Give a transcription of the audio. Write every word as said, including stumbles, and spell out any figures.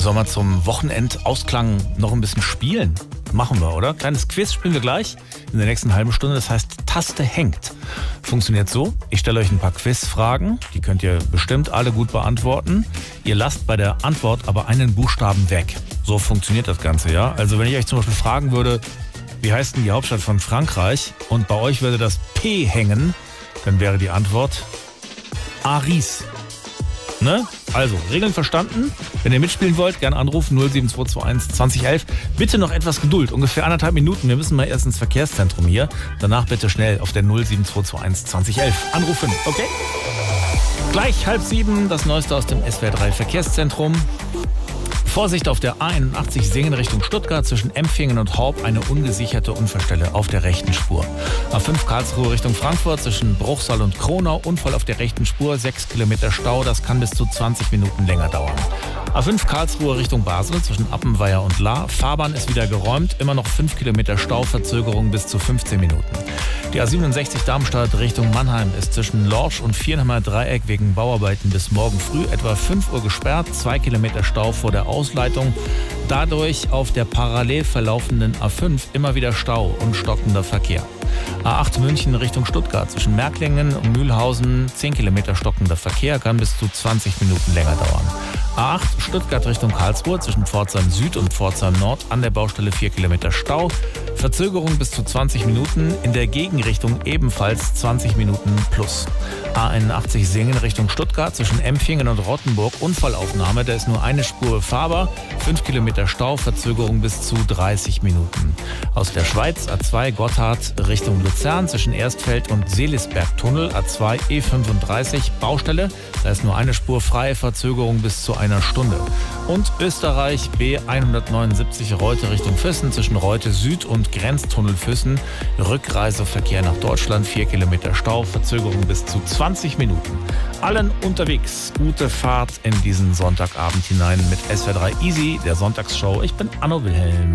Sollen wir zum Wochenendausklang noch ein bisschen spielen? Machen wir, oder? Kleines Quiz spielen wir gleich in der nächsten halben Stunde. Das heißt, Taste hängt. Funktioniert so, ich stelle euch ein paar Quizfragen. Die könnt ihr bestimmt alle gut beantworten. Ihr lasst bei der Antwort aber einen Buchstaben weg. So funktioniert das Ganze, ja? Also wenn ich euch zum Beispiel fragen würde, wie heißt denn die Hauptstadt von Frankreich? Und bei euch würde das P hängen, dann wäre die Antwort Paris. Ne? Also, Regeln verstanden. Wenn ihr mitspielen wollt, gerne anrufen null sieben zwei zwei eins zwanzig elf. Bitte noch etwas Geduld, ungefähr anderthalb Minuten. Wir müssen mal erst ins Verkehrszentrum hier. Danach bitte schnell auf der null sieben zwei zwei eins zwanzig elf anrufen, okay? Gleich halb sieben, das Neueste aus dem S W R drei Verkehrszentrum. Vorsicht auf der A einundachtzig Singen Richtung Stuttgart zwischen Empfingen und Horb, eine ungesicherte Unfallstelle auf der rechten Spur. A fünf Karlsruhe Richtung Frankfurt zwischen Bruchsal und Kronau, Unfall auf der rechten Spur, sechs Kilometer Stau, das kann bis zu zwanzig Minuten länger dauern. A fünf Karlsruhe Richtung Basel zwischen Appenweier und Lahr, Fahrbahn ist wieder geräumt, immer noch fünf Kilometer Stau, Verzögerung bis zu fünfzehn Minuten. Die A siebenundsechzig Darmstadt Richtung Mannheim ist zwischen Lorsch und Viernheimer Dreieck wegen Bauarbeiten bis morgen früh etwa fünf Uhr gesperrt, zwei Kilometer Stau vor der Ausleitung. Dadurch auf der parallel verlaufenden A fünf immer wieder Stau und stockender Verkehr. A acht München Richtung Stuttgart zwischen Märklingen und Mühlhausen, zehn Kilometer stockender Verkehr, kann bis zu zwanzig Minuten länger dauern. A acht Stuttgart Richtung Karlsruhe zwischen Pforzheim Süd und Pforzheim Nord, an der Baustelle vier Kilometer Stau, Verzögerung bis zu zwanzig Minuten, in der Gegenrichtung ebenfalls zwanzig Minuten plus. A einundachtzig Singen Richtung Stuttgart zwischen Empfingen und Rottenburg, Unfallaufnahme, da ist nur eine Spur befahrbar, fünf Kilometer Stau, Verzögerung bis zu dreißig Minuten. Aus der Schweiz A zwei Gotthard Richtung Luzern zwischen Erstfeld und Seelisbergtunnel, A zwei E fünfunddreißig Baustelle, da ist nur eine Spur frei, Verzögerung bis zu einer Stunde. Und Österreich B hundertneunundsiebzig Reute Richtung Füssen zwischen Reute Süd und Grenztunnel Füssen, Rückreiseverkehr nach Deutschland, vier Kilometer Stau, Verzögerung bis zu zwanzig Minuten. Allen unterwegs gute Fahrt in diesen Sonntagabend hinein mit S W R drei Easy, der Sonntagsshow. Ich bin Anno Wilhelm.